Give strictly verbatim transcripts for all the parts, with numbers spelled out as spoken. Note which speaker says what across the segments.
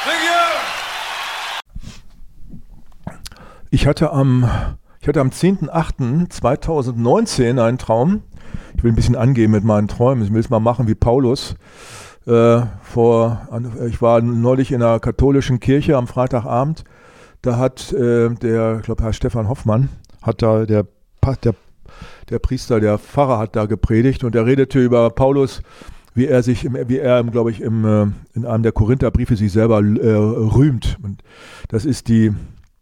Speaker 1: Ich hatte am, ich hatte am zehnten achten zweitausendneunzehn einen Traum. Ich will ein bisschen angehen mit meinen Träumen. Ich will es mal machen wie Paulus. Äh, vor, ich war neulich in einer katholischen Kirche am Freitagabend. Da hat äh, der, ich glaube, Herr Stefan Hoffmann, hat da der, der, der Priester, der Pfarrer hat da gepredigt und er redete über Paulus, wie er sich, im, wie er, glaube ich, im, äh, in einem der Korintherbriefe sich selber äh, rühmt. Und das ist die,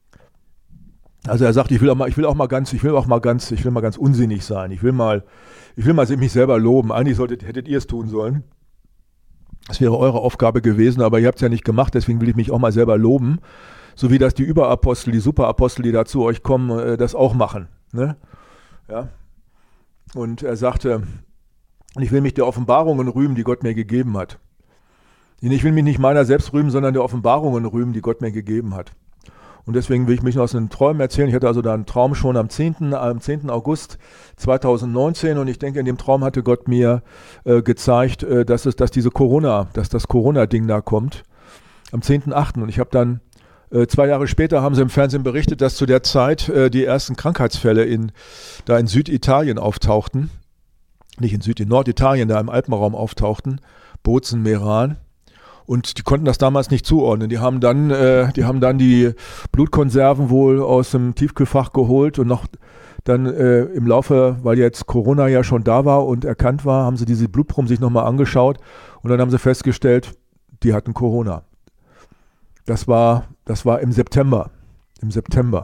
Speaker 1: also er sagt, ich will auch mal, ich will auch mal ganz, ich will auch mal ganz, ich will mal ganz unsinnig sein. Ich will mal, ich will mal mich selber loben. Eigentlich solltet, hättet ihr es tun sollen. Das wäre eure Aufgabe gewesen, aber ihr habt es ja nicht gemacht, deswegen will ich mich auch mal selber loben. So wie das die Überapostel, die Superapostel, die da zu euch kommen, äh, das auch machen. Ne? Ja. Und er sagte, ich will mich der Offenbarungen rühmen, die Gott mir gegeben hat. Ich will mich nicht meiner selbst rühmen, sondern der Offenbarungen rühmen, die Gott mir gegeben hat. Und deswegen will ich mich noch aus den Träumen erzählen. Ich hatte also da einen Traum schon am zehnten August zweitausendneunzehn und ich denke, in dem Traum hatte Gott mir äh, gezeigt, äh, dass es, dass diese Corona, dass das Corona-Ding da kommt. Am zehnten achten Und ich habe dann äh, zwei Jahre später haben sie im Fernsehen berichtet, dass zu der Zeit äh, die ersten Krankheitsfälle in, da in Süditalien auftauchten. Nicht in Süd, in Norditalien, da im Alpenraum auftauchten. Bozen, Meran. Und die konnten das damals nicht zuordnen. Die haben dann, äh, die haben dann die Blutkonserven wohl aus dem Tiefkühlfach geholt und noch dann äh, im Laufe, weil jetzt Corona ja schon da war und erkannt war, haben sie diese Blutproben sich nochmal angeschaut und dann haben sie festgestellt, die hatten Corona. Das war, das war im September. Im September.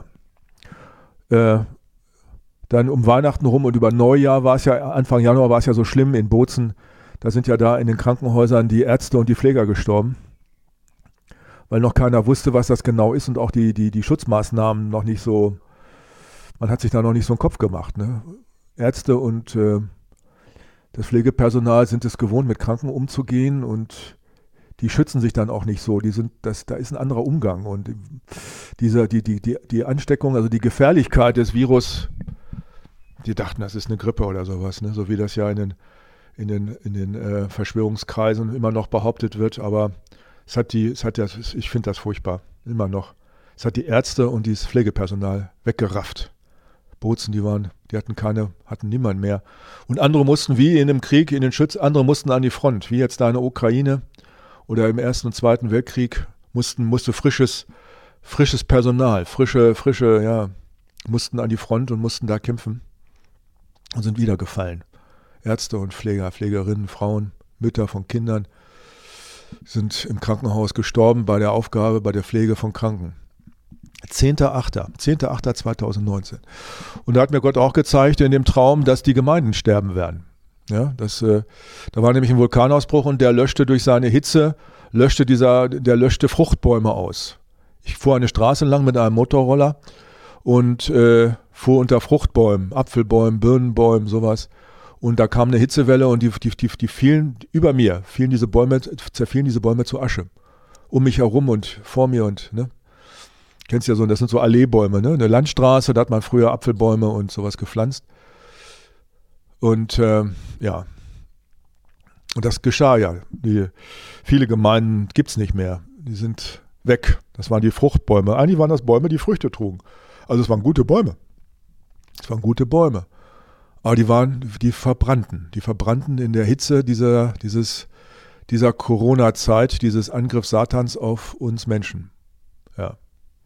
Speaker 1: Äh, dann um Weihnachten rum und über Neujahr war es ja, Anfang Januar war es ja so schlimm in Bozen. Da sind ja da in den Krankenhäusern die Ärzte und die Pfleger gestorben, weil noch keiner wusste, was das genau ist und auch die, die, die Schutzmaßnahmen noch nicht so, man hat sich da noch nicht so einen Kopf gemacht. Ne? Ärzte und äh, das Pflegepersonal sind es gewohnt, mit Kranken umzugehen und die schützen sich dann auch nicht so. Die sind, das, da ist ein anderer Umgang und diese, die, die, die, die Ansteckung, also die Gefährlichkeit des Virus, die dachten, das ist eine Grippe oder sowas, ne? So wie das ja in den in den, in den äh, Verschwörungskreisen immer noch behauptet wird, aber es hat die, es hat das, ich finde das furchtbar, immer noch. Es hat die Ärzte und dieses Pflegepersonal weggerafft. Bozen, die waren, die hatten keine, hatten niemand mehr. Und andere mussten, wie in einem Krieg, in den Schütz, andere mussten an die Front, wie jetzt da in der Ukraine oder im Ersten und Zweiten Weltkrieg, mussten, musste frisches, frisches Personal, frische, frische, ja, mussten an die Front und mussten da kämpfen und sind wieder gefallen. Ärzte und Pfleger, Pflegerinnen, Frauen, Mütter von Kindern sind im Krankenhaus gestorben bei der Aufgabe, bei der Pflege von Kranken. zehnten achten zehnten achten zweitausendneunzehn Und da hat mir Gott auch gezeigt in dem Traum, dass die Gemeinden sterben werden. Ja, das, äh, da war nämlich ein Vulkanausbruch und der löschte durch seine Hitze, löschte dieser, der löschte Fruchtbäume aus. Ich fuhr eine Straße lang mit einem Motorroller und äh, fuhr unter Fruchtbäumen, Apfelbäumen, Birnenbäumen, sowas. Und da kam eine Hitzewelle und die, die, die, die fielen über mir, fielen diese Bäume, zerfielen diese Bäume zu Asche. Um mich herum und vor mir und, ne? Kennst ja so, das sind so Alleebäume, ne? Eine Landstraße, da hat man früher Apfelbäume und sowas gepflanzt. Und äh, ja, und das geschah ja. Die, viele Gemeinden gibt es nicht mehr. Die sind weg. Das waren die Fruchtbäume. Eigentlich waren das Bäume, die Früchte trugen. Also es waren gute Bäume. Es waren gute Bäume. Aber die waren, die verbrannten, die verbrannten in der Hitze dieser, dieses, dieser Corona-Zeit, dieses Angriff Satans auf uns Menschen. Ja.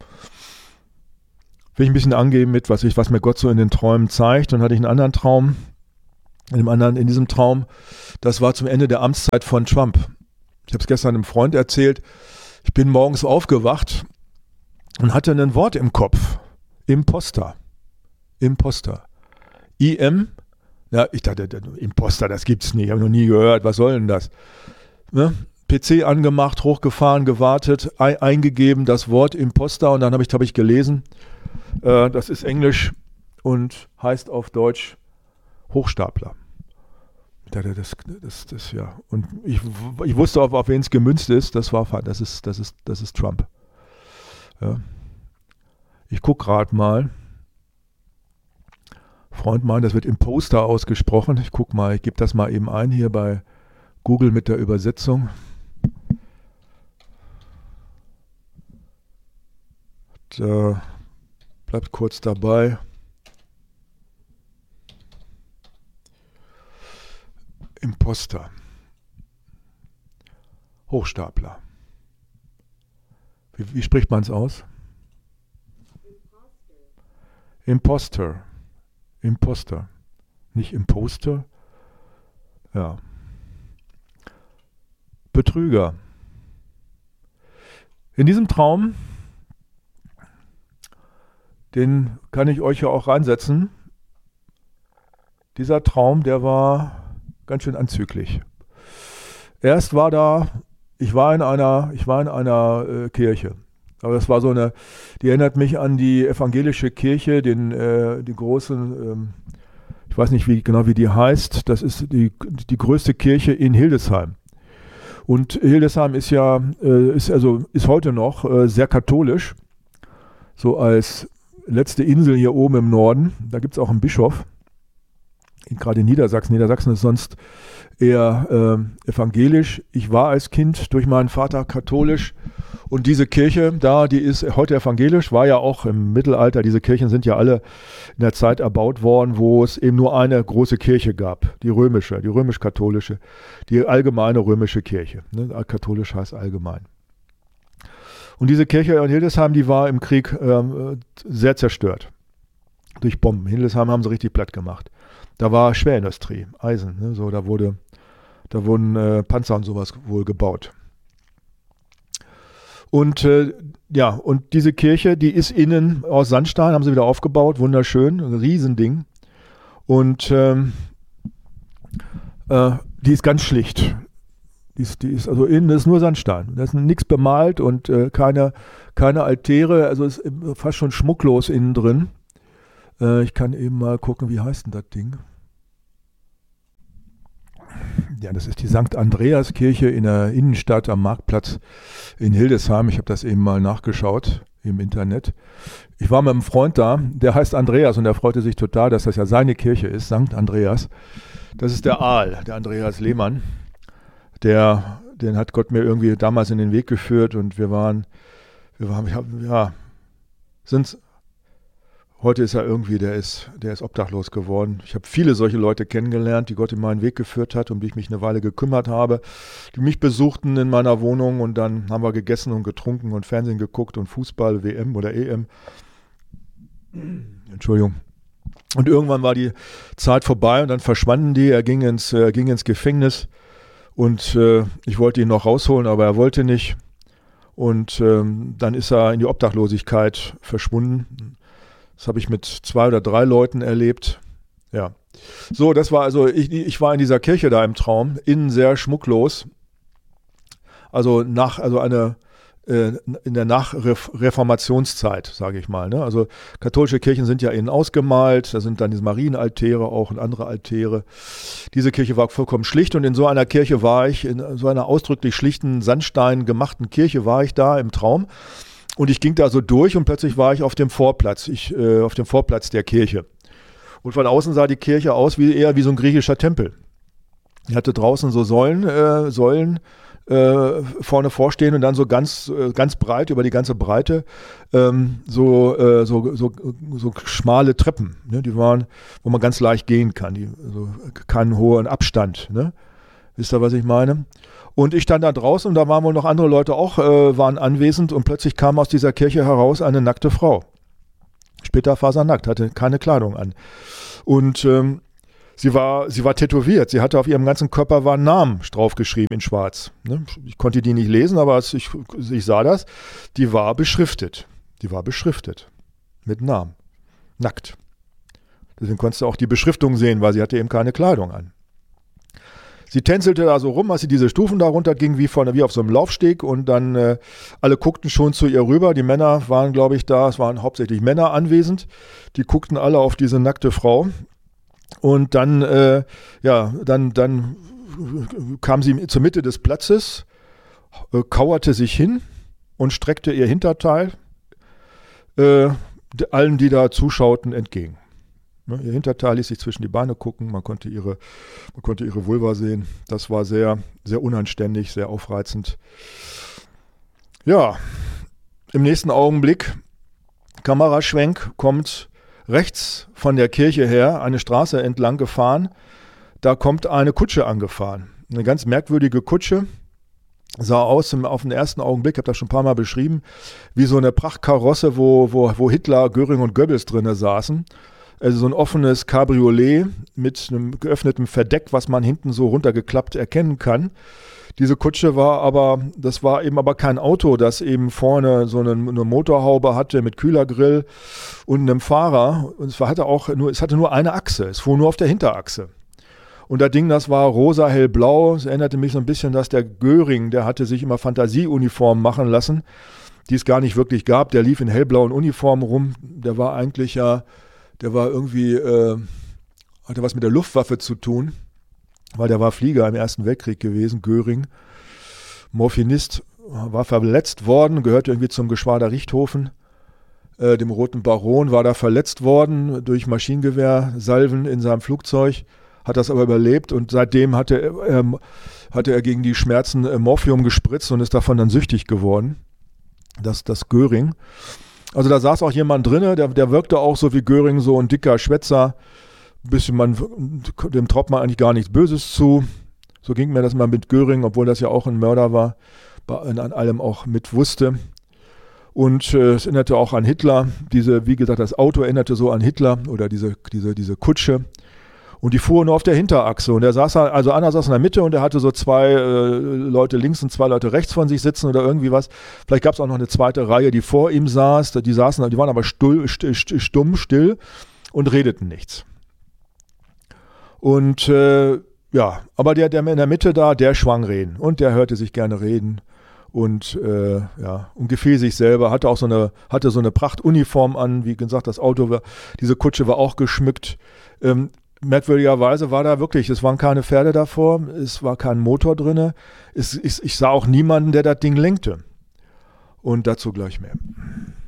Speaker 1: Will ich ein bisschen angeben mit, was ich, was mir Gott so in den Träumen zeigt. Dann hatte ich einen anderen Traum, in dem anderen, in diesem Traum, das war zum Ende der Amtszeit von Trump. Ich habe es gestern einem Freund erzählt. Ich bin morgens aufgewacht und hatte ein Wort im Kopf. Imposter. Imposter. I M, ja, ich dachte, Imposter, das gibt's nicht, habe noch nie gehört, was soll denn das? Ne? P C angemacht, hochgefahren, gewartet, ein, eingegeben, das Wort Imposter und dann habe ich, hab ich gelesen, äh, das ist Englisch und heißt auf Deutsch Hochstapler. Ich dachte, das, das, das, ja, und ich, ich wusste, auf, auf wen es gemünzt ist, das war, das ist, das ist, das ist Trump. Ja. Ich gucke gerade mal. Freund meint, das wird Imposter ausgesprochen. Ich gucke mal, ich gebe das mal eben ein hier bei Google mit der Übersetzung. Da bleibt kurz dabei. Imposter. Hochstapler. Wie, wie spricht man es aus? Imposter. Imposter. Nicht Imposter. Ja. Betrüger. In diesem Traum, den kann ich euch ja auch reinsetzen. Dieser Traum, der war ganz schön anzüglich. Erst war da, ich war in einer, ich war in einer äh, Kirche. Aber das war so eine, die erinnert mich an die evangelische Kirche, den, äh, die großen, ähm, ich weiß nicht wie, genau wie die heißt, das ist die, die größte Kirche in Hildesheim. Und Hildesheim ist ja, äh, ist also, ist heute noch äh, sehr katholisch, so als letzte Insel hier oben im Norden. Da gibt es auch einen Bischof, gerade in Niedersachsen. Niedersachsen ist sonst eher äh, evangelisch. Ich war als Kind durch meinen Vater katholisch. Und diese Kirche da, die ist heute evangelisch, war ja auch im Mittelalter. Diese Kirchen sind ja alle in der Zeit erbaut worden, wo es eben nur eine große Kirche gab, die römische, die römisch-katholische, die allgemeine römische Kirche. Ne? Katholisch heißt allgemein. Und diese Kirche in Hildesheim, die war im Krieg äh, sehr zerstört durch Bomben. Hildesheim haben sie richtig platt gemacht. Da war Schwerindustrie, Eisen, ne? So, da wurde, da wurden äh, Panzer und sowas wohl gebaut. Und äh, ja, und diese Kirche, die ist innen aus Sandstein, haben sie wieder aufgebaut, wunderschön, ein Riesending. Und ähm, äh, die ist ganz schlicht. Die ist, die ist, also innen ist nur Sandstein. Da ist nichts bemalt und äh, keine, keine Altäre, also ist fast schon schmucklos innen drin. Äh, ich kann eben mal gucken, wie heißt denn das Ding? Ja, das ist die Sankt Andreas Kirche in der Innenstadt am Marktplatz in Hildesheim. Ich habe das eben mal nachgeschaut im Internet. Ich war mit einem Freund da, der heißt Andreas und der freute sich total, dass das ja seine Kirche ist, Sankt Andreas. Das ist der Aal, der Andreas Lehmann. Der, den hat Gott mir irgendwie damals in den Weg geführt und wir waren, wir waren, ja, sind Heute ist er irgendwie, der ist, der ist obdachlos geworden. Ich habe viele solche Leute kennengelernt, die Gott in meinen Weg geführt hat, um die ich mich eine Weile gekümmert habe, die mich besuchten in meiner Wohnung und dann haben wir gegessen und getrunken und Fernsehen geguckt und Fußball, W M oder E M. Entschuldigung. Und irgendwann war die Zeit vorbei und dann verschwanden die. Er ging ins, er ging ins Gefängnis und äh, ich wollte ihn noch rausholen, aber er wollte nicht. Und ähm, dann ist er in die Obdachlosigkeit verschwunden. Das habe ich mit zwei oder drei Leuten erlebt. Ja. So, das war also, ich, ich war in dieser Kirche da im Traum, innen sehr schmucklos. Also nach, also eine, äh, in der Nachreformationszeit, sage ich mal. Ne? Also katholische Kirchen sind ja innen ausgemalt, da sind dann diese Marienaltäre auch und andere Altäre. Diese Kirche war vollkommen schlicht und in so einer Kirche war ich, in so einer ausdrücklich schlichten, Sandstein gemachten Kirche war ich da im Traum. Und ich ging da so durch und plötzlich war ich auf dem Vorplatz, ich, äh, auf dem Vorplatz der Kirche. Und von außen sah die Kirche aus wie eher wie so ein griechischer Tempel. Die hatte draußen so Säulen, äh, Säulen äh, vorne vorstehen und dann so ganz, äh, ganz breit über die ganze Breite ähm, so, äh, so, so, so schmale Treppen, ne? Die waren, wo man ganz leicht gehen kann, die, also keinen hohen Abstand. Ne? Wisst ihr, was ich meine? Und ich stand da draußen und da waren wohl noch andere Leute auch, äh, waren anwesend und plötzlich kam aus dieser Kirche heraus eine nackte Frau. Splitterfasernackt, hatte keine Kleidung an. Und ähm, sie war, sie war tätowiert. Sie hatte auf ihrem ganzen Körper war ein Namen draufgeschrieben in schwarz. Ne? Ich konnte die nicht lesen, aber als ich, ich sah das. Die war beschriftet. Die war beschriftet. Mit Namen. Nackt. Deswegen konntest du auch die Beschriftung sehen, weil sie hatte eben keine Kleidung an. Sie tänzelte da so rum, als sie diese Stufen da runter ging, wie, von, wie auf so einem Laufsteg und dann äh, alle guckten schon zu ihr rüber. Die Männer waren, glaube ich, da, es waren hauptsächlich Männer anwesend. Die guckten alle auf diese nackte Frau und dann, äh, ja, dann, dann kam sie zur Mitte des Platzes, äh, kauerte sich hin und streckte ihr Hinterteil äh, allen, die da zuschauten, entgegen. Ihr Hinterteil ließ sich zwischen die Beine gucken, man konnte ihre, man konnte ihre Vulva sehen. Das war sehr, sehr unanständig, sehr aufreizend. Ja, im nächsten Augenblick Kameraschwenk, kommt rechts von der Kirche her eine Straße entlang gefahren. Da kommt eine Kutsche angefahren. Eine ganz merkwürdige Kutsche. Sah aus im, auf den ersten Augenblick, ich habe das schon ein paar Mal beschrieben, wie so eine Prachtkarosse, wo, wo, wo Hitler, Göring und Goebbels drin saßen. Also so ein offenes Cabriolet mit einem geöffneten Verdeck, was man hinten so runtergeklappt erkennen kann. Diese Kutsche war aber, das war eben aber kein Auto, das eben vorne so eine, eine Motorhaube hatte mit Kühlergrill und einem Fahrer. Und es hatte auch nur, es hatte nur eine Achse, es fuhr nur auf der Hinterachse. Und das Ding, das war rosa, hellblau. Es erinnerte mich so ein bisschen, dass der Göring, der hatte sich immer Fantasieuniformen machen lassen, die es gar nicht wirklich gab. Der lief in hellblauen Uniformen rum. Der war eigentlich ja, der war irgendwie, äh, hatte was mit der Luftwaffe zu tun, weil der war Flieger im Ersten Weltkrieg gewesen, Göring. Morphinist, war verletzt worden, gehörte irgendwie zum Geschwader Richthofen, äh, dem Roten Baron, war da verletzt worden durch Maschinengewehrsalven in seinem Flugzeug. Hat das aber überlebt und seitdem hatte, ähm, hatte er gegen die Schmerzen äh, Morphium gespritzt und ist davon dann süchtig geworden. Das, das Göring. Also da saß auch jemand drin, der, der wirkte auch so wie Göring, so ein dicker Schwätzer. Bisschen man, dem traut man eigentlich gar nichts Böses zu. So ging mir das mal mit Göring, obwohl das ja auch ein Mörder war, an allem auch mit wusste. Und äh, es erinnerte auch an Hitler. Diese, wie gesagt, das Auto erinnerte so an Hitler oder diese, diese, diese Kutsche. Und die fuhren nur auf der Hinterachse. Und er saß, also einer saß in der Mitte und er hatte so zwei äh, Leute links und zwei Leute rechts von sich sitzen oder irgendwie was. Vielleicht gab es auch noch eine zweite Reihe, die vor ihm saß. Die saßen, die waren aber stull, st, st, stumm, still und redeten nichts. Und äh, ja, aber der, der in der Mitte da, der schwang reden. Und der hörte sich gerne reden. Und äh, ja, und gefiel sich selber, hatte auch so eine, hatte so eine Prachtuniform an. Wie gesagt, das Auto war, diese Kutsche war auch geschmückt. Ähm, Merkwürdigerweise war da wirklich, es waren keine Pferde davor, es war kein Motor drin, es, ich, ich sah auch niemanden, der das Ding lenkte. Und dazu gleich mehr.